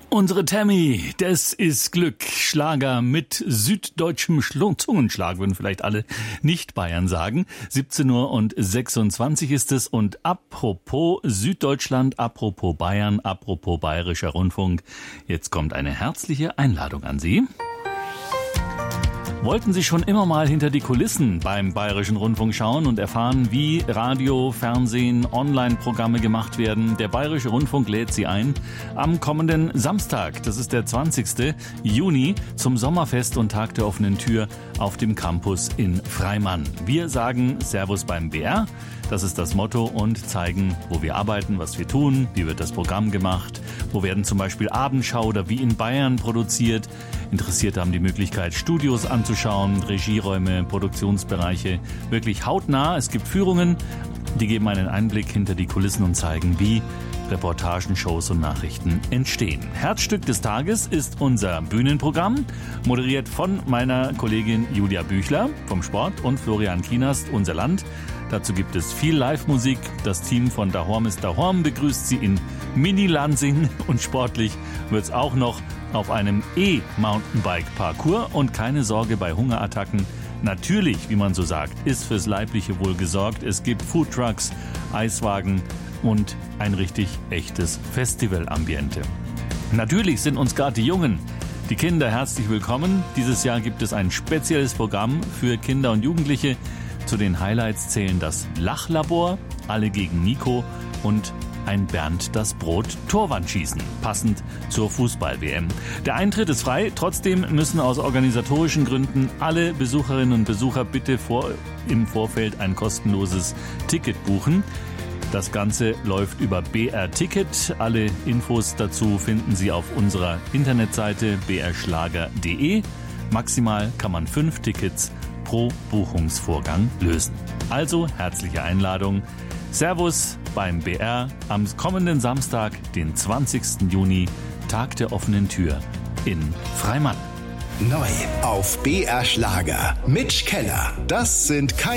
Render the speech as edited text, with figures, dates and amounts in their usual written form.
Unsere Tammy, das ist Glück. Schlager mit süddeutschem Zungenschlag, würden vielleicht alle Nicht-Bayern sagen. 17:26 ist es. Und apropos Süddeutschland, apropos Bayern, apropos Bayerischer Rundfunk, jetzt kommt eine herzliche Einladung an Sie. Wollten Sie schon immer mal hinter die Kulissen beim Bayerischen Rundfunk schauen und erfahren, wie Radio, Fernsehen, Online-Programme gemacht werden? Der Bayerische Rundfunk lädt Sie ein am kommenden Samstag, das ist der 20. Juni, zum Sommerfest und Tag der offenen Tür auf dem Campus in Freimann. Wir sagen Servus beim BR, das ist das Motto, und zeigen, wo wir arbeiten, was wir tun, wie wird das Programm gemacht, wo werden zum Beispiel Abendschau oder wie in Bayern produziert. Interessierte haben die Möglichkeit, Studios anzuschauen, Regieräume, Produktionsbereiche, wirklich hautnah. Es gibt Führungen, die geben einen Einblick hinter die Kulissen und zeigen, wie Reportagen, Shows und Nachrichten entstehen. Herzstück des Tages ist unser Bühnenprogramm, moderiert von meiner Kollegin Julia Büchler vom Sport und Florian Kienast, Unser Land. Dazu gibt es viel Live-Musik. Das Team von Dahorm ist Dahorm begrüßt Sie in Mini-Lansing und sportlich wird es auch noch auf einem E-Mountainbike-Parcours. Und keine Sorge bei Hungerattacken. Natürlich, wie man so sagt, ist fürs leibliche Wohl gesorgt. Es gibt Foodtrucks, Eiswagen und ein richtig echtes Festivalambiente. Natürlich sind uns gerade die Jungen, die Kinder herzlich willkommen. Dieses Jahr gibt es ein spezielles Programm für Kinder und Jugendliche. Zu den Highlights zählen das Lachlabor, Alle gegen Nico und ein Bernd das Brot Torwandschießen, passend zur Fußball-WM. Der Eintritt ist frei, trotzdem müssen aus organisatorischen Gründen alle Besucherinnen und Besucher bitte im Vorfeld ein kostenloses Ticket buchen. Das Ganze läuft über BR Ticket. Alle Infos dazu finden Sie auf unserer Internetseite brschlager.de. Maximal kann man 5 Tickets pro Buchungsvorgang lösen. Also herzliche Einladung. Servus beim BR am kommenden Samstag, den 20. Juni, Tag der offenen Tür in Freimann. Neu auf BR Schlager. Mitch Keller. Das sind keine